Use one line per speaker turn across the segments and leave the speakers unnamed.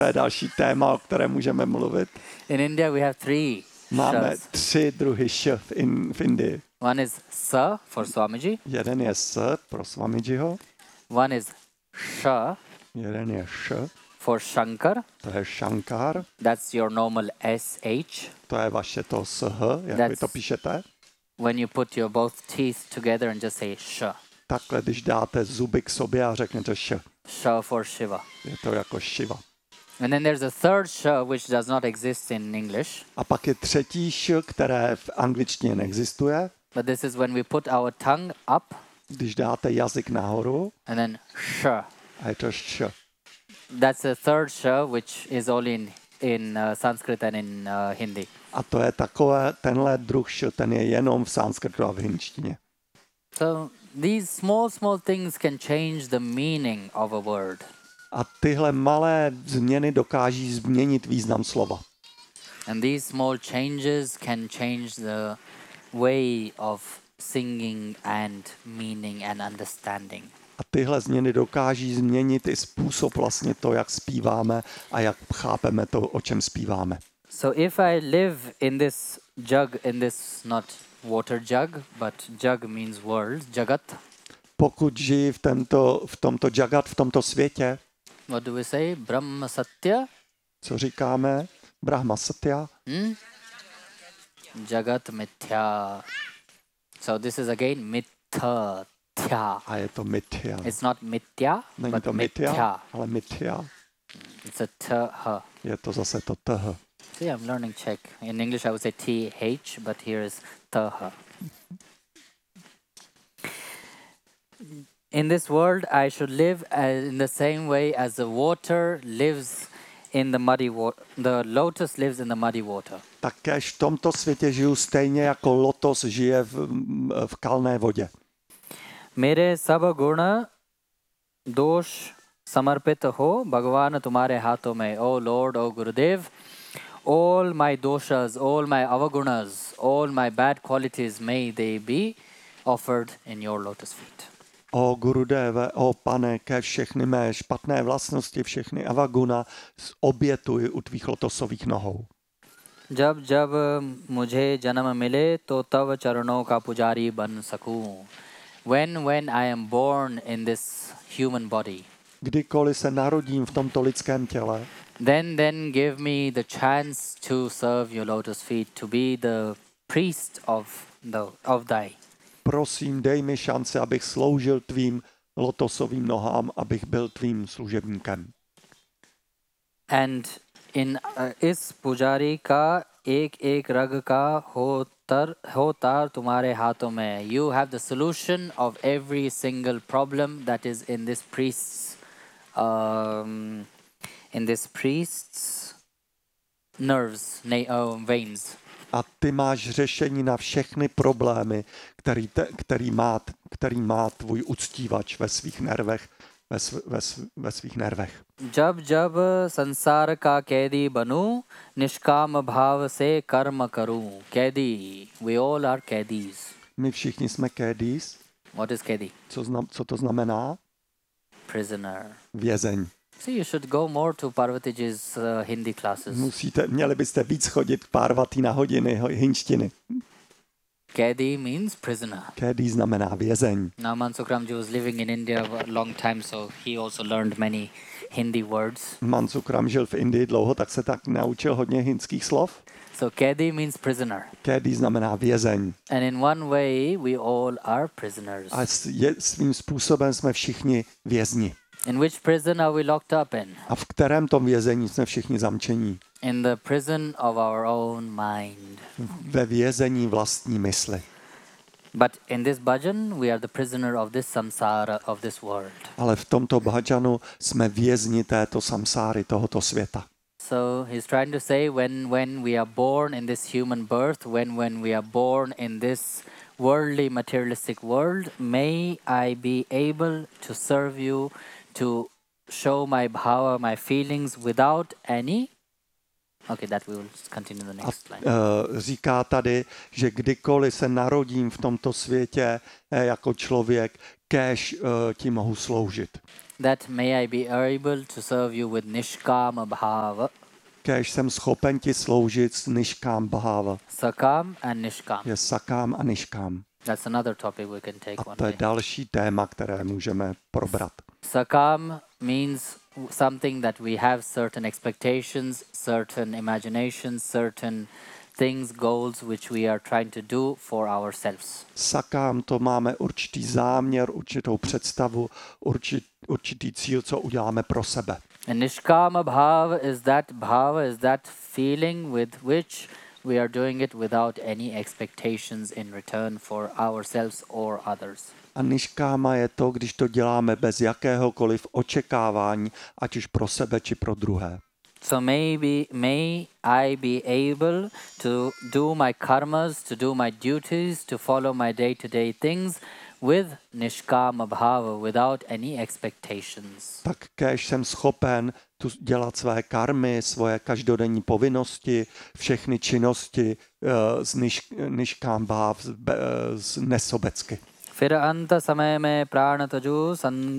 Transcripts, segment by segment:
To je další téma, o kterém můžeme mluvit.
In India, we have three
Máme
shas.
3 druhy š v Indii.
One is sa for Swamiji.
Jeden je s pro Swamijiho,
One is sha
jeden je š,
for Shankar.
to je Shankar,
That's your normal SH.
to je vaše to sh, jak vy to píšete.
When you put your both teeth together and just say sha.
Takhle, když dáte zuby k sobě a řeknete š,
Sha for Shiva.
je to jako Shiva.
And then there's a third sha which does not exist in English.
A pak je třetí š, které v angličtině neexistuje.
But this is when we put our tongue up
Když dáte jazyk nahoru,
and then sha.
a je to š.
That's the third sha which is only in Sanskrit and in Hindi.
A to je takové, tenhle druh š, ten je jenom v sanskrtu a v hindštině.
So these small things can change the meaning of a word.
A tyhle malé změny dokáží změnit význam slova.
And these small changes can change the way of singing and meaning and understanding.
A tyhle změny dokáží změnit i způsob vlastně to, jak zpíváme a jak chápeme to, o čem zpíváme.
So if I live in this jug, in this not water jug, but jug means world, jagat.
Pokud žiji v tomto jagat, v tomto světě,
What do we say? Brahma Satya?
co říkáme? Brahma Satya.
Jagat Mithya. So this is again Mithya.
A je to mithya.
It's not Mithya,
Není
but
to mithya, ale mithya.
It's a Tha.
Je to zase to th.
See, I'm learning Czech. In English, I would say TH, but here is Tha. In this world, I should live in the same way as the water lives in the muddy water. The lotus lives in the muddy water.
Takéž v tomto světě žiju stejně jako lotos žije v kalné vodě.
मेरे सब गुण दोष समर्पित हो भगवान तुम्हारे हाथों में ओ लॉर्ड ओ गुरुदेव all my doshas all my avagunas all my bad qualities may they be offered in your lotus feet.
O Gurudeve, o pane, ke všechny mé špatné vlastnosti, všechny avaguna obětuji u tvých lotosových nohou.
जब जब मुझे जन्म मिले तो तव चरणों का पुजारी बन सकूं. When I am born in this human body,
Kdykoliv se narodím v tomto lidském těle,
then give me the chance to serve your lotus feet, to be the priest of thy.
prosím, dej mi šanci, abych sloužil tvým lotosovým nohám, abych byl tvým služebníkem.
And in इस पुजारी का एक रग का होतार तुम्हारे हाथों में. You have the solution of every single problem that is in this priest's nerves, veins.
A ty máš řešení na všechny problémy, který má tvůj uctívač ve svých nervech, ve svých nervech.
जब जब संसार का कैदी बनूं निष्काम भाव से कर्म करूं. कैदी, we all are कैदीज.
My všichni jsme kédis.
What is कैदी?
Co to znamená?
Prisoner.
Vězeň.
So you should go more to Parvatiji's Hindi classes.
Měli byste víc chodit k Parvati na hodiny hinštiny.
Kaidi means prisoner.
Kédi znamená vězeň.
Now Mansukramji was living in India a long time, so he also learned many Hindi words.
Mansukram žil v Indii dlouho, tak se tak naučil hodně hindských slov.
So Kaidi means prisoner.
Kédi znamená vězeň.
And in one way we all are prisoners.
A svým způsobem jsme všichni vězni.
In which prison are we locked up in?
A v kterém tom vězení jsme všichni zamčení?
In the prison of our own mind.
Ve vězení vlastní mysli.
But in this bhajan, we are the prisoner of this samsara, of this world.
Ale v tomto bhajanu jsme vězni této samsáry, tohoto světa.
So he's trying to say when we are born in this human birth, when we are born in this worldly materialistic world, may I be able to serve you, to show my bhava, my feelings without any. Okay, that we will continue the next line.
Říká tady, že kdykoliv se narodím v tomto světě jako člověk, kéž ti mohu sloužit.
that may I be able to serve you with nishkama bhava.
Kéž jsem schopen ti sloužit s niškám bháva.
Sakam and nishkam.
Je sakám a niškám.
That's another topic we can take
A
one
to je
day.
další téma, které můžeme probrat.
Sakam means something that we have certain expectations, certain imaginations, certain things, goals which we are trying to do for ourselves.
Sakám to máme určitý záměr, určitou představu, určitý cíl, co uděláme pro sebe.
And nishkama bhava is that feeling with which we are doing it without any expectations in return for ourselves or others.
A niškáma je to, když to děláme bez jakéhokoliv očekávání, ať už pro sebe či pro druhé.
So may I be able to do my karmas, to do my duties, to follow my day-to-day things with nishkama bhava, without any expectations.
Tak kéž jsem schopen tu dělat své karmy, svoje každodenní povinnosti, všechny činnosti z niškám bháv, z nesobecky.
फिर अंत समय में प्राण तजु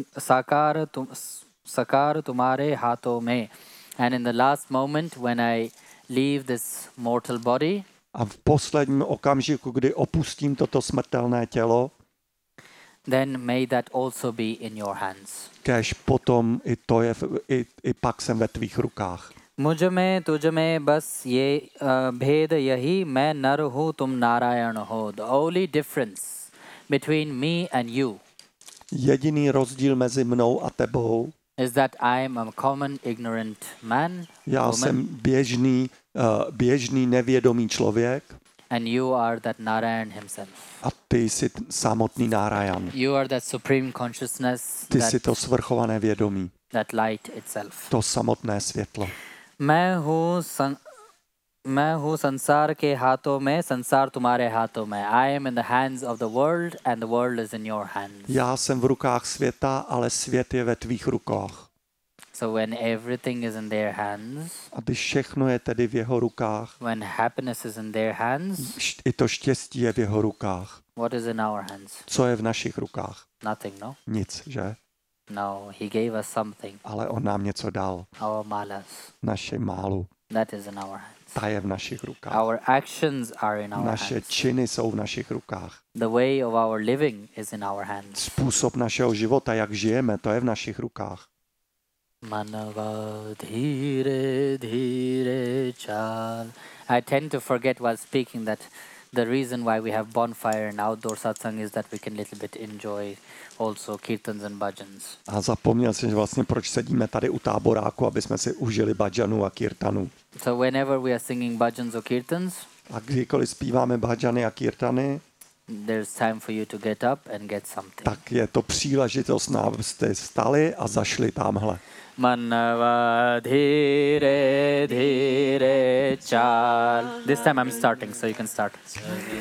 साकार तुम्हारे हाथों में. And in the last moment when I leave this mortal body,
A v posledním okamžiku, kdy opustím toto smrtelné tělo,
then may that also be in your hands.
kéž potom i pak jsem ve tvých rukách.
मुझ में तुझ में बस ये भेद यही मैं नर हूँ तुम नारायण हो. The only difference between me and you
Jediný rozdíl mezi mnou a tebou,
is that I am a common ignorant man,
já
woman,
jsem běžný nevědomý člověk
and you are that Narayan himself.
a ty jsi samotný Nárajan.
You are that supreme consciousness,
Ty jsi to svrchované vědomí,
that light itself.
to samotné světlo.
मैं हूँ संसार के हाथों में, संसार तुम्हारे हाथों में. I am in the hands of the world and the world is in your hands.
Já jsem v rukách světa, ale svět je ve tvých rukách.
So when everything is in their hands,
A když všechno je tedy v jeho rukách,
when happiness is in their hands,
i to štěstí je v jeho rukách.
what is in our hands?
Co je v našich rukách?
Nothing, no?
Nic, že?
No, he gave us something.
Ale on nám něco dal.
Our malas.
Naše málu.
That is in our hands.
Ta je v našich rukách.
Our actions are in our
Naše
hands.
činy jsou v našich rukách.
The way of our living is in our hands.
Způsob našeho života, jak žijeme, to je v našich rukách.
Manava dhire dhire chal. I tend to forget while speaking that the reason why we have bonfire and outdoor satsang is that we can little bit enjoy also kirtans and bhajans.
A zapomněl jsem, že vlastně proč sedíme tady u táboráku, aby jsme si užili bhajanu a kirtanu.
So whenever we are singing bhajans or kirtans,
A kdykoliv zpíváme bhajany a kirtany,
there's time for you to get up and get something.
tak je to příležitost, abyste vstali a zašli tamhle.
Manava dhire dhire chal. This time I'm starting, so you can start.